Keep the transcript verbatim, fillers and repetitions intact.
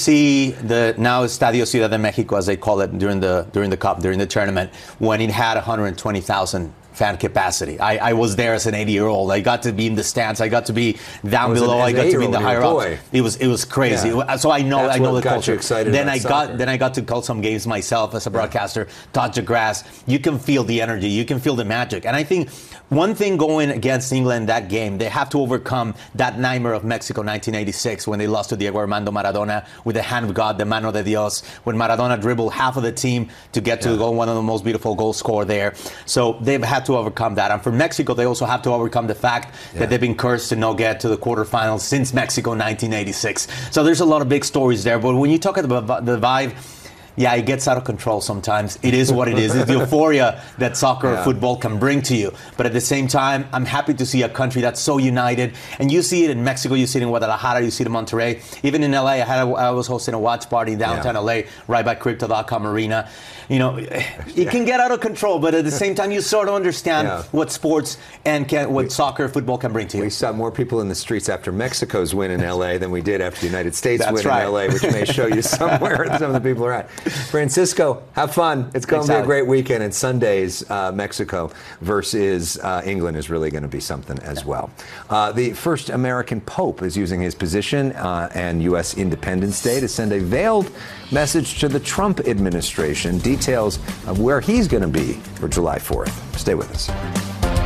see the now Estadio Ciudad de Mexico, as they call it, during the during the cup, during the tournament, when it had one hundred twenty thousand fan capacity. I, I was there as an eighty-year-old. I got to be in the stands. I got to be down below. I got to be in the higher ups. It was it was crazy. Yeah. So I know That's I know what the got culture. you excited then about I soccer. got then I got to call some games myself as a broadcaster. Touch the grass. You can feel the energy. You can feel the magic. And I think one thing going against England that game, they have to overcome that nightmare of Mexico nineteen eighty-six when they lost to Diego Armando Maradona with the hand of God, the mano de Dios, when Maradona dribbled half of the team to get to Yeah. the goal, one of the most beautiful goal scored there. So they've had to overcome that. And for Mexico, they also have to overcome the fact Yeah. that they've been cursed to not get to the quarterfinals since Mexico nineteen eighty-six. So there's a lot of big stories there. But when you talk about the vibe, yeah, it gets out of control sometimes. It is what it is. It's the euphoria that soccer Yeah. or football can bring to you. But at the same time, I'm happy to see a country that's so united. And you see it in Mexico, you see it in Guadalajara, you see it in Monterrey. Even in L A, I, had a, I was hosting a watch party in downtown Yeah. L A, right by Crypto dot com Arena. You know, it can get out of control, but at the same time, you sort of understand Yeah. what sports and can, what soccer, football can bring to you. We saw more people in the streets after Mexico's win in L A than we did after the United States That's win right. in L A, which may show you somewhere some of the people are at. Francisco, have fun. It's going to be a Alex. great weekend. And Sunday's uh, Mexico versus uh, England is really going to be something as well. Uh, the first American Pope is using his position uh, and U S Independence Day to send a veiled message to the Trump administration. Details of where he's going to be for July fourth. Stay with us.